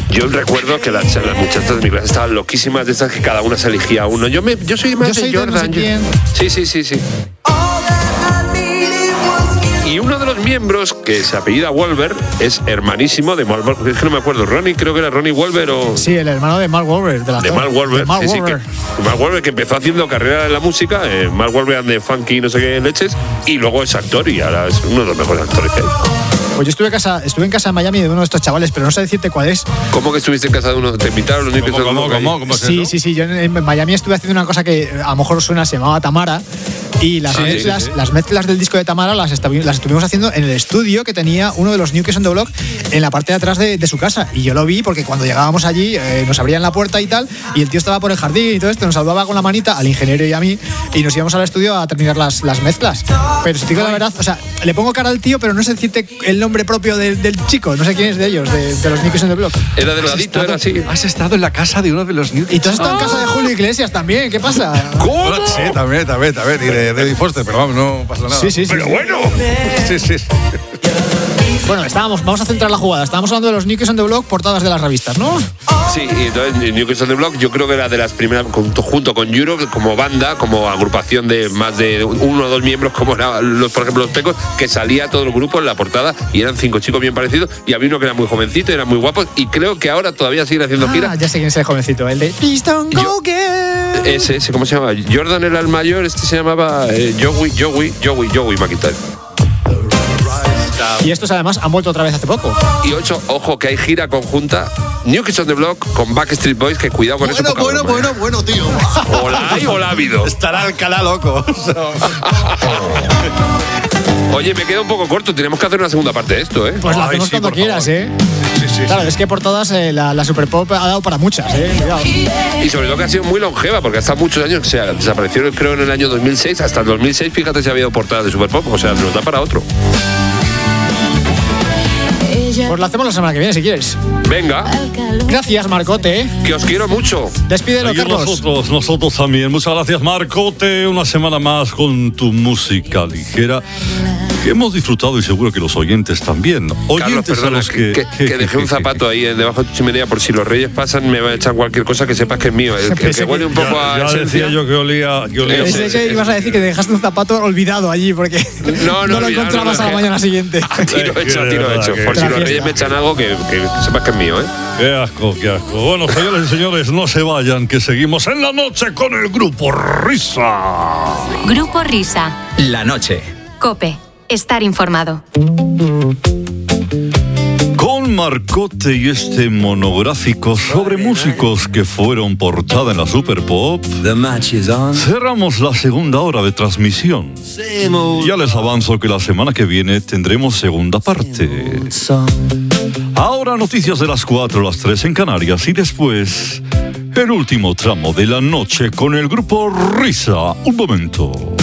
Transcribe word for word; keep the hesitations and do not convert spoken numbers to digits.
Yo recuerdo que las, las muchachas de mi clase estaban loquísimas de esas que cada una se elegía uno. Yo, me, yo soy más yo de soy Jordan. De no sé sí, sí, sí, sí. Y uno de los miembros, que se apellida Wolver, es hermanísimo de Mark Wolver. Es que no me acuerdo, Ronnie, creo que era Ronnie Wolver o... Sí, el hermano de Mark Wolver. De, la de Mark Wolver, de Mark sí, sí, Wolver. que, Mark Wolver, que empezó haciendo carrera en la música, eh, Mark Wolver and the Funky no sé qué leches, y luego es actor y ahora es uno de los mejores actores que hay. Pues yo estuve en casa, estuve en casa en Miami de uno de estos chavales, pero no sé decirte cuál es. ¿Cómo que estuviste en casa de uno? ¿Te invitaron los niños? ¿Cómo, cómo, cómo, cómo es Sí, eso? sí, sí. Yo en Miami estuve haciendo una cosa que a lo mejor os suena, se llamaba Tamara. Y las, Sí, mezclas, sí, sí. las mezclas del disco de Tamara las, estavi- las estuvimos haciendo en el estudio que tenía uno de los New Kids on the Block en la parte de atrás de, de su casa. Y yo lo vi porque cuando llegábamos allí eh, nos abrían la puerta y tal, y el tío estaba por el jardín y todo esto, nos saludaba con la manita al ingeniero y a mí, y nos íbamos al estudio a terminar las, las mezclas. Pero si te digo la verdad, o sea, le pongo cara al tío, pero no sé decirte el nombre propio del, del chico, no sé quién es de ellos, de, de los New Kids on the Block. Era delgadito, era así. Has estado en la casa de uno de los New Kids. Y tú has estado en casa de Julio Iglesias también, ¿qué pasa? ¿Cómo? Sí, también, también, también. Y de David Foster, pero vamos, no pasa nada. Sí, sí, sí. Pero sí. bueno. Sí, sí, sí. Bueno, estábamos, vamos a centrar la jugada. Estábamos hablando de los New Kids on the Block, portadas de las revistas, ¿no? Sí, y entonces New Kids on the Block yo creo que era de las primeras, junto, junto con Europe, como banda, como agrupación de más de uno o dos miembros, como eran los, por ejemplo, los Pecos, que salía todo el grupo en la portada y eran cinco chicos bien parecidos, y había uno que era muy jovencito, eran muy guapos, y creo que ahora todavía siguen haciendo Ah, gira. ya sé quién es el jovencito, el de Please don't go Yo- again. Ese, ese, ¿cómo se llama? Jordan era el mayor, este se llamaba eh, Joey, Joey, Joey, Joey McIntyre. Y estos además han vuelto otra vez hace poco. Y ocho, ojo, que hay gira conjunta New Kids on the Block con Backstreet Boys, que cuidado con eso. Bueno, bueno, bueno, bueno, tío. O la hay o la ha habido. Estará Alcalá loco. Oye, me queda un poco corto, tenemos que hacer una segunda parte de esto, ¿eh? Pues la Ay, hacemos sí, cuando por quieras, favor. ¿eh? Sí, sí, Claro, sí. es que por todas eh, la, la Super Pop ha dado para muchas, ¿eh? Cuidado. Y sobre todo que ha sido muy longeva, porque hasta muchos años, o sea, desapareció creo en el año dos mil seis, hasta el dos mil seis, fíjate si ha habido portadas de Super Pop, o sea, nos da para otro. Pues la hacemos la semana que viene, si quieres. Venga, Gracias, Marcote. que os quiero mucho. Despídelo, Y Carlos. nosotros, nosotros también. Muchas gracias, Marcote. Una semana más con tu música ligera, que hemos disfrutado y seguro que los oyentes también. Carlos, Oyentes a perdona, los que, que... que- que dejé un zapato ahí eh, debajo de tu chimenea por si los reyes pasan, me va a echar cualquier cosa que sepas que es mío. El, el que huele un poco a Ya esencia. decía yo que olía... Que olía Ese- Pensé que ibas a decir que dejaste un zapato olvidado allí porque No, no, lo olvidado, encontrabas no, a la que- mañana siguiente. A tiro hecho, a tiro hecho. Por si La los reyes fiesta. me echan algo, que, que sepas que es mío, ¿eh? Qué asco, qué asco. Bueno, señores y señores, no se vayan, que seguimos en la noche con el Grupo Risa. Grupo Risa. La noche. Cope. Estar informado. Con Marcote y este monográfico sobre músicos que fueron portada en la Super Pop, The match is on. cerramos la segunda hora de transmisión. Ya les avanzo que la semana que viene tendremos segunda parte. Ahora noticias de las cuatro a las tres en Canarias y después el último tramo de la noche con el Grupo Risa. Un momento.